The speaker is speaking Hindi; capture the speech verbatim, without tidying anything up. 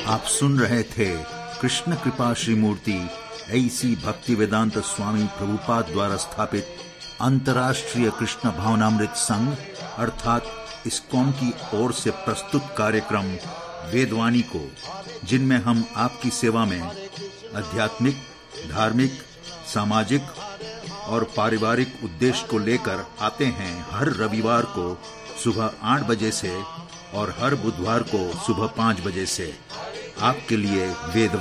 आप सुन रहे थे कृष्ण कृपा श्रीमूर्ति ऐसी भक्ति वेदांत स्वामी प्रभुपाद द्वारा स्थापित अंतर्राष्ट्रीय कृष्ण भावनामृत संघ अर्थात इस्कॉन की ओर से प्रस्तुत कार्यक्रम वेदवाणी को, जिनमें हम आपकी सेवा में आध्यात्मिक, धार्मिक, सामाजिक और पारिवारिक उद्देश्य को लेकर आते हैं हर रविवार को सुबह आठ बजे से और हर बुधवार को सुबह पाँच बजे से आपके लिए वेद